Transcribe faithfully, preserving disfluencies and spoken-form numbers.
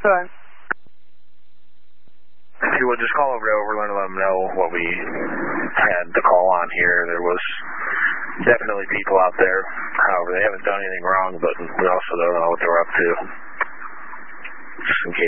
Sure. If you would just call over to Overland and let them know what we had the call on here. There was definitely people out there. However, they haven't done anything wrong, but we also don't know what they're up to. Just in case.